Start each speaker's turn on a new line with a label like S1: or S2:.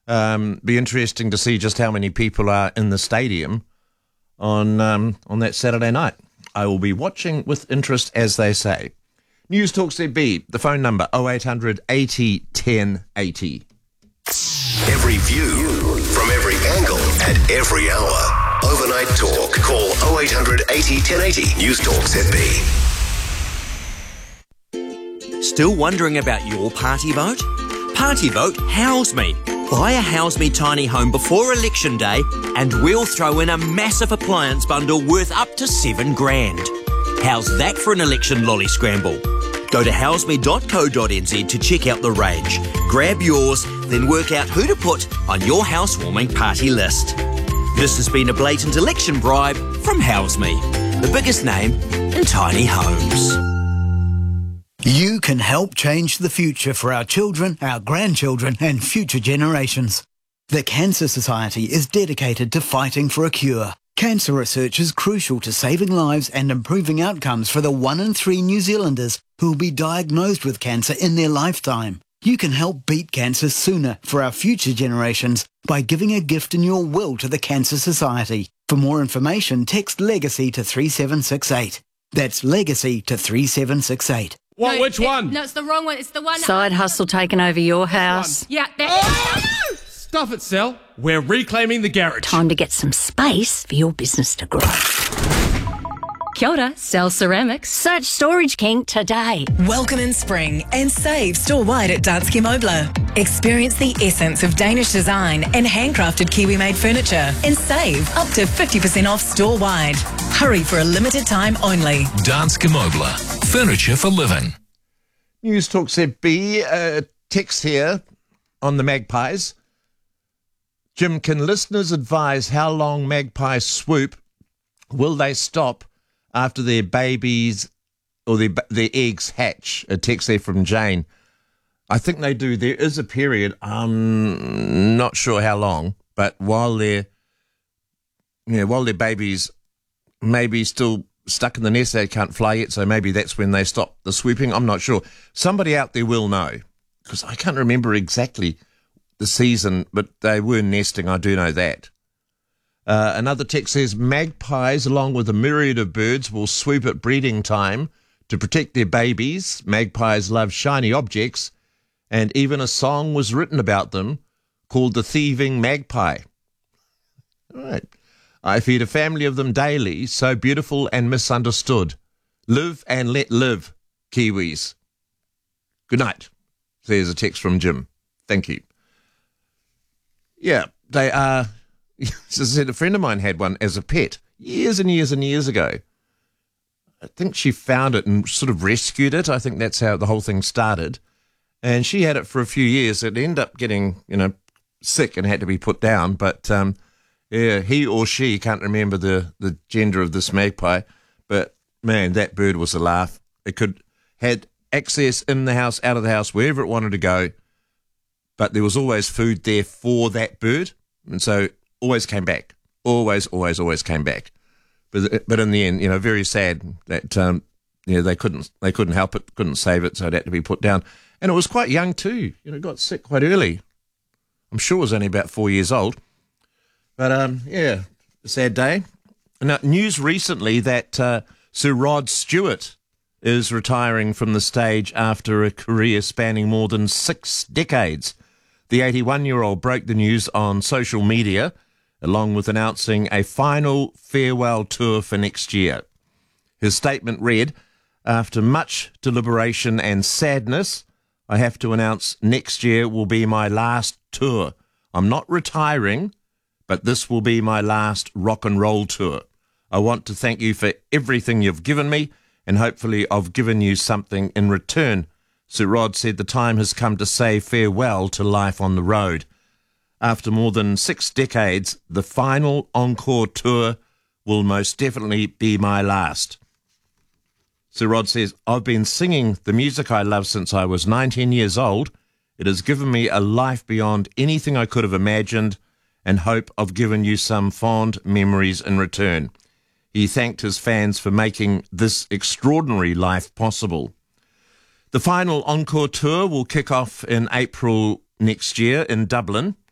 S1: Be interesting to see just how many people are in the stadium on that Saturday night. I will be watching with interest, as they say. News Talk ZB, the phone number 0800 80 10 80.
S2: Every view from every angle at every hour. Overnight Talk. Call 0800 80 1080. News Talk ZB.
S3: Still wondering about your party vote? Party vote House Me. Buy a House Me tiny home before election day and we'll throw in a massive appliance bundle worth up to $7,000. How's that for an election lolly scramble? Go to houseme.co.nz to check out the range. Grab yours, then work out who to put on your housewarming party list. This has been a blatant election bribe from House Me, the biggest name in tiny homes.
S4: You can help change the future for our children, our grandchildren and future generations. The Cancer Society is dedicated to fighting for a cure. Cancer research is crucial to saving lives and improving outcomes for the 1 in 3 New Zealanders who will be diagnosed with cancer in their lifetime. You can help beat cancer sooner for our future generations by giving a gift in your will to the Cancer Society. For more information, text LEGACY to 3768. That's LEGACY to 3768.
S5: What? Which one?
S6: No, it's the wrong one. It's the one.
S7: Side hustle taking over your house.
S6: Yeah.
S5: Stuff it, Sal. We're reclaiming the garage.
S7: Time to get some space for your business to grow.
S6: Kia ora, Sell Ceramics.
S7: Search Storage King today.
S8: Welcome in spring and save store-wide at Danske Møbler. Experience the essence of Danish design and handcrafted Kiwi-made furniture and save up to 50% off store-wide. Hurry for a limited time only.
S2: Danske Møbler. Furniture for living.
S1: News Talk ZB, text here on the Magpies. Jim, can listeners advise how long magpies swoop? Will they stop after their babies or their eggs hatch? A text there from Jane. I think they do. There is a period, I'm not sure how long, but while their babies maybe still stuck in the nest, they can't fly yet, so maybe that's when they stop the swooping. I'm not sure. Somebody out there will know, because I can't remember exactly the season, but they were nesting. I do know that. Another text says, magpies, along with a myriad of birds, will swoop at breeding time to protect their babies. Magpies love shiny objects, and even a song was written about them called The Thieving Magpie. All right. I feed a family of them daily, so beautiful and misunderstood. Live and let live, Kiwis. Good night. There's a text from Jim. Thank you. Yeah, they are. As I said, a friend of mine had one as a pet years and years and years ago. I think she found it and sort of rescued it. I think that's how the whole thing started. And she had it for a few years. It ended up getting, sick and had to be put down. But, he or she, can't remember the gender of this magpie. But, man, that bird was a laugh. It had access in the house, out of the house, wherever it wanted to go. But there was always food there for that bird. And so always came back. Always came back. But in the end, very sad that, they couldn't help it, couldn't save it, so it had to be put down. And it was quite young too. Got sick quite early. I'm sure it was only about 4 years old. But, a sad day. Now, news recently that Sir Rod Stewart is retiring from the stage after a career spanning more than 6 decades. The 81-year-old broke the news on social media, along with announcing a final farewell tour for next year. His statement read, "After much deliberation and sadness, I have to announce next year will be my last tour. I'm not retiring, but this will be my last rock and roll tour. I want to thank you for everything you've given me, and hopefully I've given you something in return." Sir Rod said the time has come to say farewell to life on the road. After more than 6 decades, the final encore tour will most definitely be my last. Sir Rod says, "I've been singing the music I love since I was 19 years old. It has given me a life beyond anything I could have imagined, and hope I've given you some fond memories in return." He thanked his fans for making this extraordinary life possible. The final encore tour will kick off in April next year in Dublin.